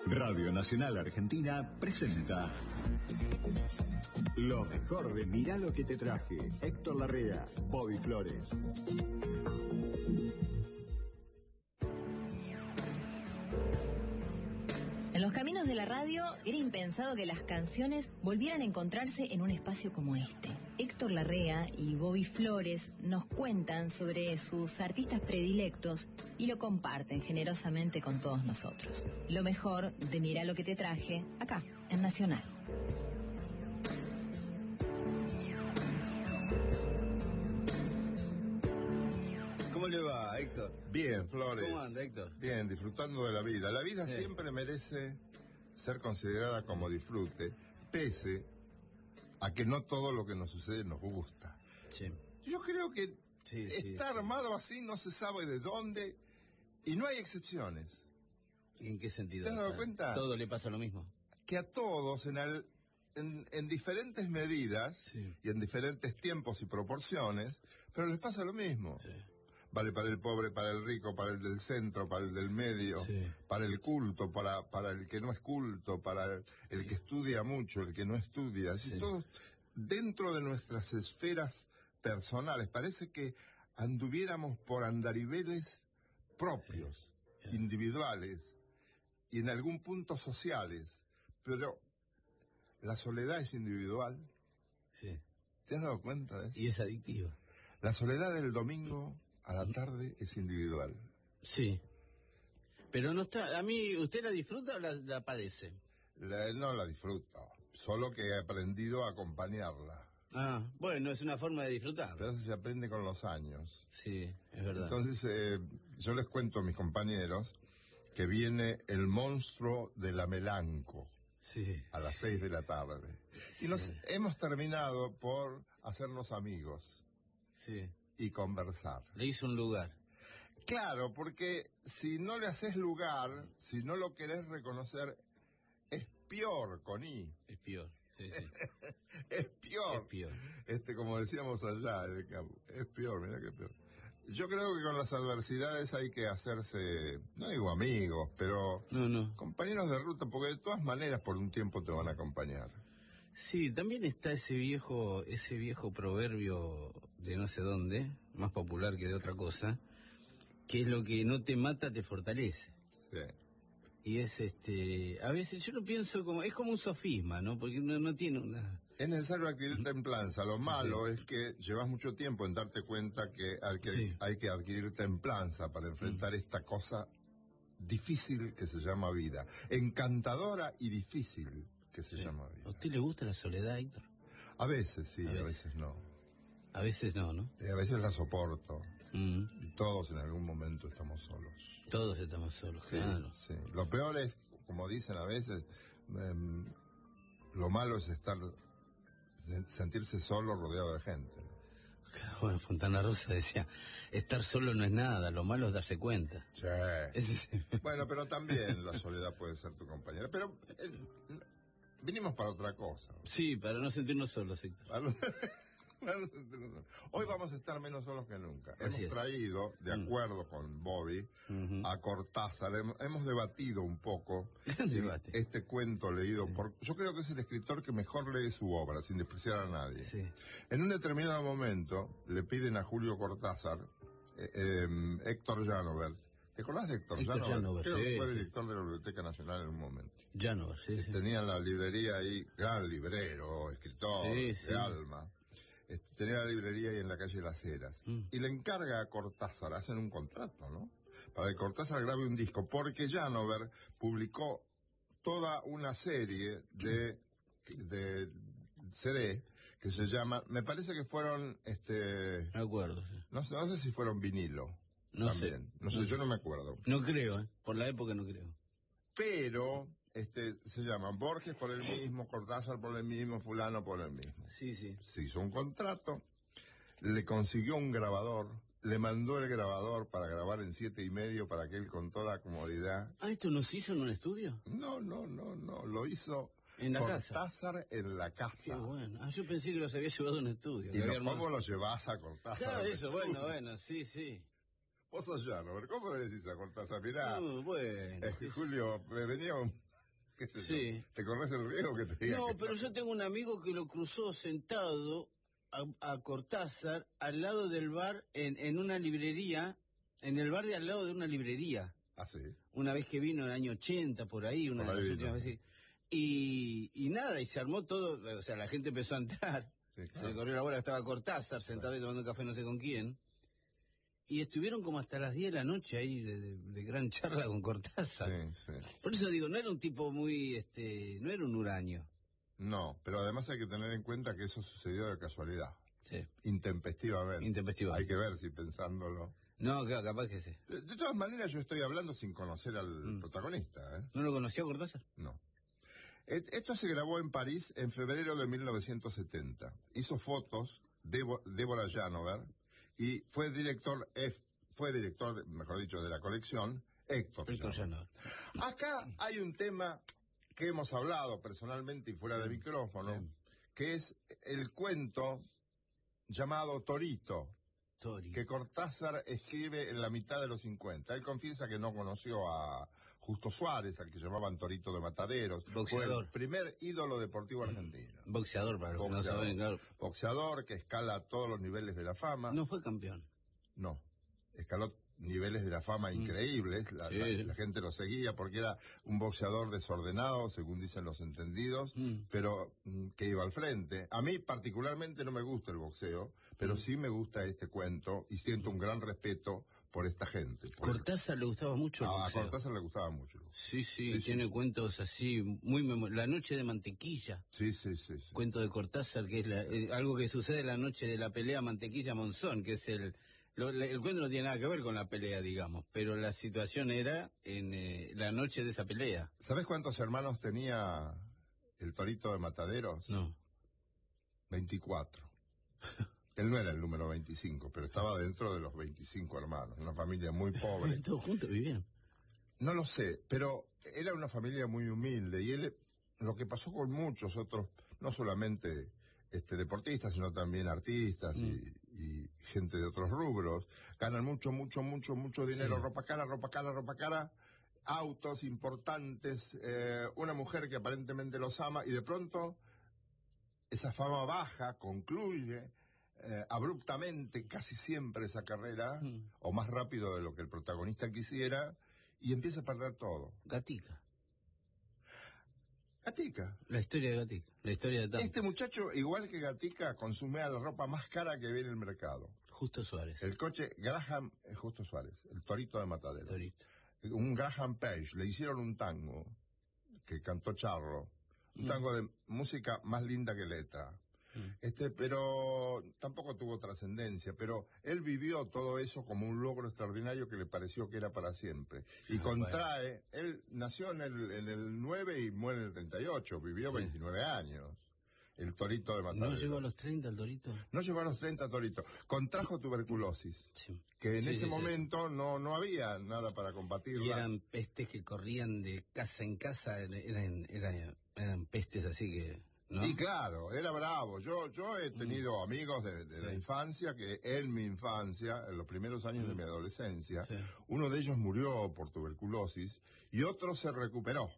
Radio Nacional Argentina presenta lo mejor de Mirá lo que te traje. Héctor Larrea, Bobby Flores. En los caminos de la radio era impensado que las canciones volvieran a encontrarse en un espacio como este. Héctor Larrea y Bobby Flores nos cuentan sobre sus artistas predilectos y lo comparten generosamente con todos nosotros. Lo mejor de Mirá lo que te traje, acá, en Nacional. ¿Cómo le va, Héctor? Bien, Flores. ¿Cómo anda, Héctor? Bien, disfrutando de la vida. La vida siempre merece ser considerada como disfrute, pese a que no todo lo que nos sucede nos gusta. Sí. Yo creo que está armado así, no se sabe de dónde, y no hay excepciones. ¿En qué sentido? ¿Te has dado cuenta? ¿Todo le pasa lo mismo? Que a todos, en diferentes medidas, y en diferentes tiempos y proporciones, pero les pasa lo mismo. Sí. Vale para el pobre, para el rico, para el del centro, para el del medio, para el culto, para el que no es culto, para el que estudia mucho, el que no estudia. Así todos dentro de nuestras esferas personales. Parece que anduviéramos por andariveles propios, individuales, y en algún punto sociales. Pero la soledad es individual. Sí. ¿Te has dado cuenta de eso? Y es adictiva. La soledad del domingo a la tarde es individual. Sí. Pero no está... A mí, ¿usted la disfruta o la padece? No la disfruto, solo que he aprendido a acompañarla. Ah, bueno, es una forma de disfrutar. Pero eso se aprende con los años. Sí, es verdad. Entonces, yo les cuento a mis compañeros que viene el monstruo de la Melanco. Sí. A las 6 de la tarde. Y nos hemos terminado por hacernos amigos. Sí. Y conversar. Le hizo un lugar. Claro, porque si no le haces lugar, si no lo querés reconocer, es peor con I. Es peor, sí. Es peor. Es peor. Como decíamos allá en el campo, es peor, mira qué peor. Yo creo que con las adversidades hay que hacerse, no digo amigos, pero compañeros de ruta, porque de todas maneras por un tiempo te van a acompañar. Sí, también está ese viejo proverbio de no sé dónde, más popular que de otra cosa, que es lo que no te mata te fortalece. Sí. Y es a veces yo lo pienso como, es como un sofisma, ¿no? Porque no tiene una... Es necesario adquirir templanza. Lo malo es que llevas mucho tiempo en darte cuenta que hay que adquirir templanza para enfrentar esta cosa difícil que se llama vida. Encantadora y difícil que se llama vida. ¿A usted le gusta la soledad, Héctor? A veces sí, a veces no. A veces no, ¿no? A veces la soporto. Y todos en algún momento estamos solos. Todos estamos solos, claro. Sí. Lo peor es, como dicen a veces, lo malo es sentirse solo rodeado de gente. Bueno, Fontana Rosa decía, estar solo no es nada, lo malo es darse cuenta. Sí. Bueno, pero también la soledad puede ser tu compañera. Pero vinimos para otra cosa. Sí, para no sentirnos solos, Héctor. Hoy vamos a estar menos solos que nunca. Hemos traído, de acuerdo con Bobby, a Cortázar. Hemos debatido un poco este cuento leído por... Yo creo que es el escritor que mejor lee su obra, sin despreciar a nadie. Sí. En un determinado momento le piden a Julio Cortázar, Héctor Janovert. ¿Te acordás de Héctor Janovert? Creo que fue director de la Biblioteca Nacional en un momento. Janovert, sí. Tenía la librería ahí, gran librero, escritor, de alma. Tenía la librería ahí en la calle Las Heras. Y le encarga a Cortázar, hacen un contrato, ¿no? Para que Cortázar grabe un disco, porque Janovert publicó toda una serie de CD que se llama, me parece que fueron, Me acuerdo, sí. No sé si fueron vinilo. No también. sé. No sé, yo no me acuerdo. No creo, por la época no creo. Pero... se llaman Borges por el mismo, Cortázar por el mismo, fulano por el mismo. Sí. Se hizo un contrato, le consiguió un grabador, le mandó el grabador para grabar en 7:30 para que él con toda comodidad... Ah, ¿esto no se hizo en un estudio? No, lo hizo en la Cortázar casa. En la casa. Qué bueno. Ah, yo pensé que los había llevado a un estudio. ¿Y cómo los llevás a Cortázar? Claro, eso, bueno, sí. Vos sos llano, ¿cómo le decís a Cortázar? Mirá, bueno. Julio, me venía ¿Qué es eso? Sí. ¿Te corres el riesgo que te diga? No, que pero yo tengo un amigo que lo cruzó sentado a Cortázar al lado del bar, en una librería, en el bar de al lado de una librería. Ah, sí. Una vez que vino en el año 80, por ahí, una Por de ahí las vino. últimas veces. Y nada, y se armó todo, o sea, la gente empezó a entrar. Sí, Se claro. le corrió la bola, estaba Cortázar sentado y tomando un café no sé con quién. Y estuvieron como hasta las 10 de la noche ahí de gran charla con Cortázar. Sí, sí. Por eso digo, no era un tipo muy, no era un huraño. No, pero además hay que tener en cuenta que eso sucedió de casualidad, Sí. intempestivamente. Intempestivamente. Hay que ver si pensándolo. No, claro, capaz que sí. De todas maneras, yo estoy hablando sin conocer al protagonista, ¿eh? ¿No lo conocía Cortázar? No. Esto se grabó en París en febrero de 1970. Hizo fotos Débora Janover y fue director, mejor dicho, de la colección Héctor Janover. Acá hay un tema que hemos hablado personalmente y fuera de micrófono, que es el cuento llamado Torito, que Cortázar escribe en la mitad de los 50. Él confiesa que no conoció a Justo Suárez, al que llamaban Torito de Mataderos. Boxeador. Fue el primer ídolo deportivo argentino. Boxeador, para los que no saben, claro. Boxeador que escala todos los niveles de la fama. No fue campeón. No, escaló niveles de la fama increíbles, la gente lo seguía porque era un boxeador desordenado, según dicen los entendidos, pero que iba al frente. A mí particularmente no me gusta el boxeo, pero sí me gusta este cuento y siento un gran respeto por esta gente. Cortázar le gustaba mucho el A boxeo. Cortázar le gustaba mucho. Sí, tiene cuentos así, muy La noche de mantequilla. Sí. Cuento de Cortázar, que es algo que sucede la noche de la pelea Mantequilla-Monzón, que es el cuento no tiene nada que ver con la pelea, digamos, pero la situación era en la noche de esa pelea. ¿Sabes cuántos hermanos tenía el Torito de Mataderos? No. 24. Él no era el número 25, pero estaba dentro de los 25 hermanos, una familia muy pobre. ¿Todos juntos vivían? No lo sé, pero era una familia muy humilde y él, lo que pasó con muchos otros, no solamente deportistas, sino también artistas y gente de otros rubros, ganan mucho dinero, ropa cara, autos importantes, una mujer que aparentemente los ama y de pronto esa fama baja, concluye abruptamente casi siempre esa carrera, o más rápido de lo que el protagonista quisiera, y empieza a perder todo. Gatica. Gatica. La historia de Gatica, la historia de Tam. Este muchacho, igual que Gatica, consumía la ropa más cara que ve en el mercado. Justo Suárez. El coche Graham, Justo Suárez, el Torito de Matadero. Torito. Un Graham Page, le hicieron un tango que cantó Charro, un tango de música más linda que letra. Pero tampoco tuvo trascendencia, pero él vivió todo eso como un logro extraordinario que le pareció que era para siempre. Y contrae, él nació en el 9 y muere en el 38, vivió 29 años. El Torito de Matadero. ¿No llegó a los 30 el Torito? No llegó a los 30 Torito. Contrajo tuberculosis, que en ese momento no había nada para combatirla. Y eran pestes que corrían de casa en casa, eran pestes así que... ¿no? Y claro, era bravo. Yo he tenido amigos de la infancia que en mi infancia, en los primeros años de mi adolescencia, uno de ellos murió por tuberculosis y otro se recuperó.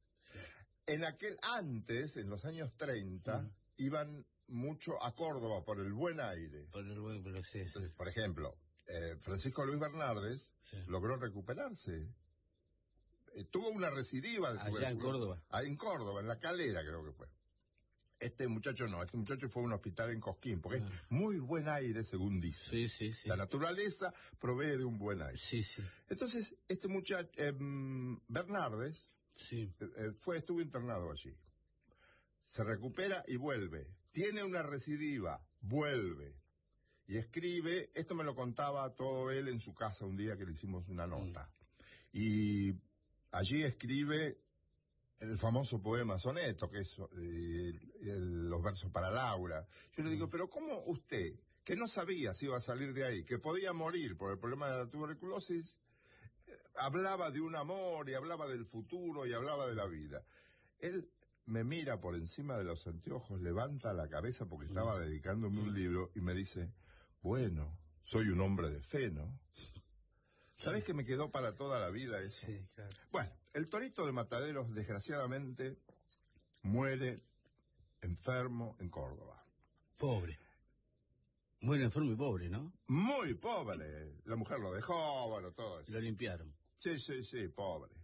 Antes, en los años 30, iban mucho a Córdoba por el buen aire. Entonces, por ejemplo, Francisco Luis Bernárdez logró recuperarse. Tuvo una recidiva de tuberculosis. Allá en Córdoba. En Córdoba, en La Calera creo que fue. Este muchacho fue a un hospital en Cosquín, porque es muy buen aire, según dice. Sí. La naturaleza provee de un buen aire. Sí. Entonces, este muchacho, Bernárdez, estuvo internado allí. Se recupera y vuelve. Tiene una recidiva, vuelve. Y escribe, esto me lo contaba todo él en su casa un día que le hicimos una nota. Y allí escribe el famoso poema Soneto, que es los versos para Laura. Yo le digo, pero ¿cómo usted, que no sabía si iba a salir de ahí, que podía morir por el problema de la tuberculosis, hablaba de un amor y hablaba del futuro y hablaba de la vida? Él me mira por encima de los anteojos, levanta la cabeza porque estaba dedicándome un libro y me dice, bueno, soy un hombre de fe, ¿no? ¿Sabés que me quedó para toda la vida eso? Sí, claro. Bueno, El Torito de Mataderos, desgraciadamente, muere enfermo en Córdoba. Pobre. Bueno, enfermo y pobre, ¿no? Muy pobre. La mujer lo dejó, bueno, todo eso. Lo limpiaron. Sí, pobre.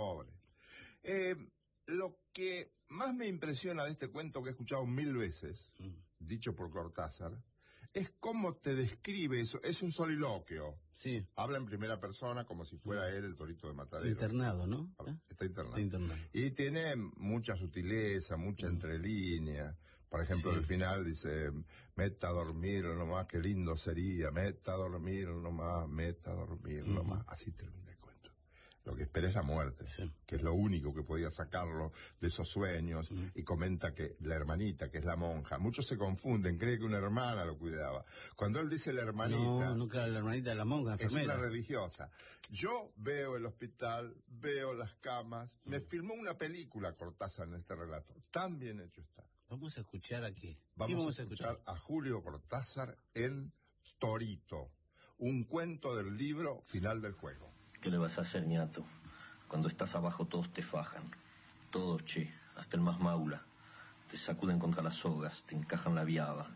Lo que más me impresiona de este cuento que he escuchado 1000 veces, dicho por Cortázar, es cómo te describe eso. Es un soliloquio. Sí. Habla en primera persona como si fuera él el Torito de Mataderos. Internado, ¿no? Está internado. Está internado. Y tiene mucha sutileza, mucha entrelínea. Por ejemplo, al final dice, meta a dormir nomás, qué lindo sería, meta a dormir nomás, meta a dormir nomás. Así termina el cuento. Lo que espera es la muerte, que es lo único que podía sacarlo de esos sueños. Y comenta que la hermanita, que es la monja, muchos se confunden, creen que una hermana lo cuidaba. Cuando él dice la hermanita... No, claro, la hermanita de la monja, enfermera. Es una religiosa. Yo veo el hospital, veo las camas, me filmó una película Cortázar en este relato. Tan bien hecho está. Vamos a escuchar aquí. Vamos a escuchar a Julio Cortázar en Torito, un cuento del libro Final del Juego. ¿Qué le vas a hacer, ñato? Cuando estás abajo todos te fajan. Todos, che, hasta el más maula. Te sacuden contra las sogas, te encajan la viaba.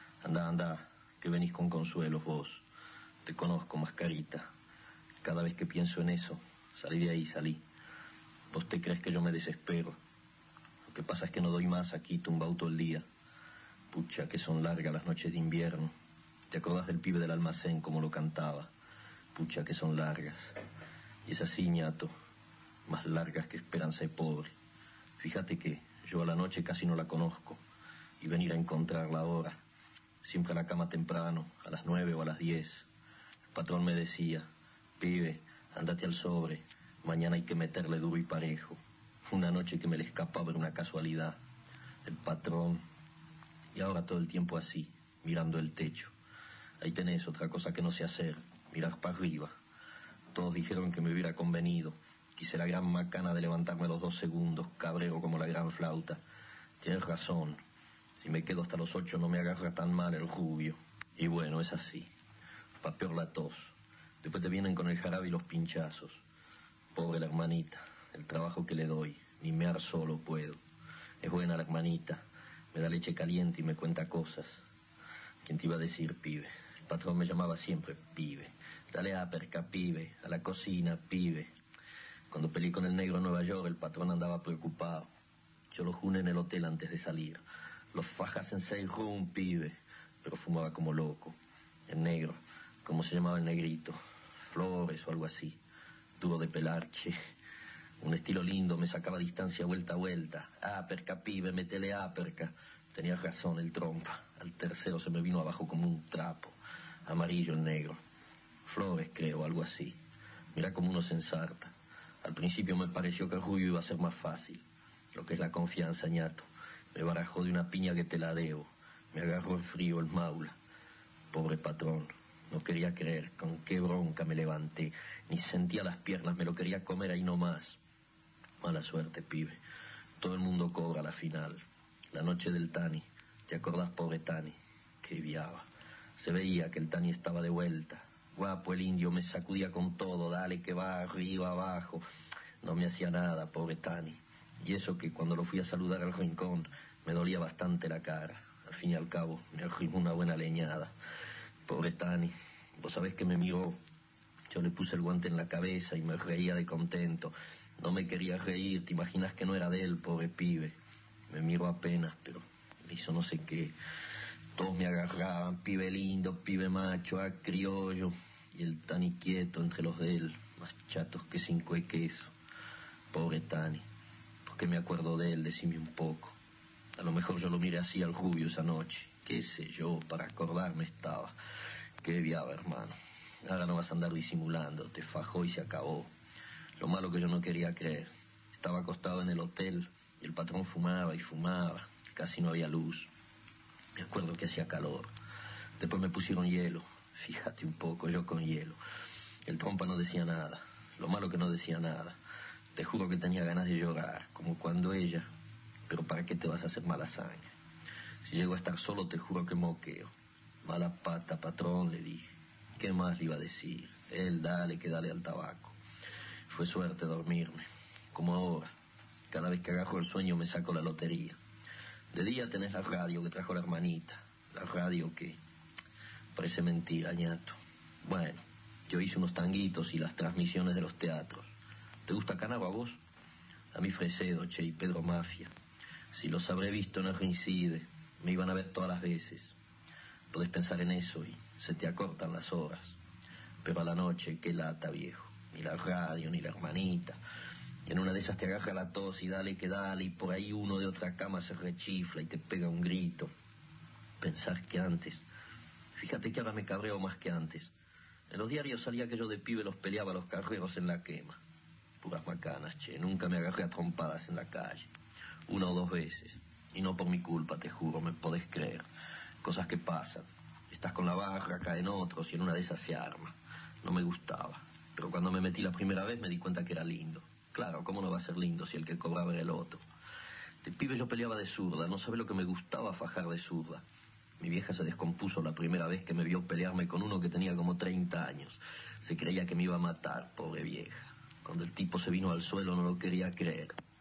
Anda, que venís con consuelos vos. Te conozco, mascarita. Cada vez que pienso en eso, salí de ahí, salí. Vos te crees que yo me desespero. Lo que pasa es que no doy más aquí, tumbado todo el día. Pucha, que son largas las noches de invierno. ¿Te acordás del pibe del almacén como lo cantaba? Pucha, que son largas. Y es así, ñato, más largas que esperanza de pobre. Fíjate que yo a la noche casi no la conozco. Y venir a encontrarla ahora, siempre a la cama temprano, a las 9 o a las 10. El patrón me decía, pibe, ándate al sobre, mañana hay que meterle duro y parejo. Una noche que me le escapaba era una casualidad. El patrón, y ahora todo el tiempo así, mirando el techo. Ahí tenés otra cosa que no sé hacer, mirar para arriba. Todos dijeron que me hubiera convenido. Quise la gran macana de levantarme los 2 segundos, cabrero como la gran flauta. Tienes razón. Si me quedo hasta los 8 no me agarra tan mal el rubio. Y bueno, es así. Pa' peor la tos. Después te vienen con el jarabe y los pinchazos. Pobre la hermanita, el trabajo que le doy. Ni mear solo puedo. Es buena la hermanita. Me da leche caliente y me cuenta cosas. ¿Quién te iba a decir, pibe? El patrón me llamaba siempre pibe. Dale aperca, pibe. A la cocina, pibe. Cuando peleé con el negro en Nueva York, el patrón andaba preocupado. Yo lo juné en el hotel antes de salir. Los fajas en 6 room, pibe. Pero fumaba como loco. El negro, ¿cómo se llamaba el negrito? Flores o algo así. Duro de pelar, che. Un estilo lindo, me sacaba distancia vuelta a vuelta. Aperca, pibe, métele aperca. Tenía razón el trompa. Al tercero se me vino abajo como un trapo. Amarillo el negro. Flores, creo, algo así. Mira cómo uno se ensarta. Al principio me pareció que el rubio iba a ser más fácil. Lo que es la confianza, ñato. Me barajó de una piña que te la debo. Me agarró el frío, el maula. Pobre patrón. No quería creer con qué bronca me levanté. Ni sentía las piernas, me lo quería comer ahí nomás. Mala suerte, pibe. Todo el mundo cobra la final. La noche del Tani. ¿Te acordás, pobre Tani? Qué viaba. Se veía que el Tani estaba de vuelta. Guapo el indio, me sacudía con todo. Dale que va, arriba, abajo. No me hacía nada, pobre Tani. Y eso que cuando lo fui a saludar al rincón, me dolía bastante la cara. Al fin y al cabo, me arrimó una buena leñada. Pobre Tani, vos sabés que me miró. Yo le puse el guante en la cabeza y me reía de contento. No me quería reír, te imaginas que no era de él, pobre pibe. Me miró apenas, pero me hizo no sé qué. Todos me agarraban, pibe lindo, pibe macho, criollo. Y el Tani quieto entre los de él, más chatos que 5 de queso. Pobre Tani, ¿por qué me acuerdo de él? Decime un poco. A lo mejor yo lo miré así al rubio esa noche. Qué sé yo, para acordarme estaba. Qué viaba, hermano. Ahora no vas a andar disimulando, te fajó y se acabó. Lo malo que yo no quería creer. Estaba acostado en el hotel y el patrón fumaba y fumaba. Casi no había luz. Me acuerdo que hacía calor. Después me pusieron hielo. Fíjate un poco, yo con hielo. El trompa no decía nada. Lo malo que no decía nada. Te juro que tenía ganas de llorar, como cuando ella... Pero ¿para qué te vas a hacer mala sangre? Si llego a estar solo, te juro que moqueo. Mala pata, patrón, le dije. ¿Qué más le iba a decir? Él, dale, que dale al tabaco. Fue suerte dormirme. Como vez que agarro el sueño me saco la lotería. De día tenés la radio que trajo la hermanita. La radio que parece mentira, ñato. Bueno, yo hice unos tanguitos y las transmisiones de los teatros. ¿Te gusta Canaro a vos? A mí Fresedo, che, y Pedro Mafia. Si los habré visto en el Rincide, me iban a ver todas las veces. Podés pensar en eso y se te acortan las horas. Pero a la noche, qué lata, viejo. Ni la radio, ni la hermanita. En una de esas te agarra la tos y dale que dale, y por ahí uno de otra cama se rechifla y te pega un grito. Pensar que antes... Fíjate que ahora me cabreo más que antes. En los diarios salía que yo de pibe los peleaba a los carreros en la quema. Puras macanas, che. Nunca me agarré a trompadas en la calle. 1 o 2 veces. Y no por mi culpa, te juro, me podés creer. Cosas que pasan. Estás con la barra, caen otros y en una de esas se arma. No me gustaba. Pero cuando me metí la primera vez me di cuenta que era lindo. Claro, ¿cómo no va a ser lindo si el que cobraba era el otro? De pibe yo peleaba de zurda, no sabe lo que me gustaba fajar de zurda. Mi vieja se descompuso la primera vez que me vio pelearme con uno que tenía como 30 años. Se creía que me iba a matar, pobre vieja. Cuando el tipo se vino al suelo no lo quería creer.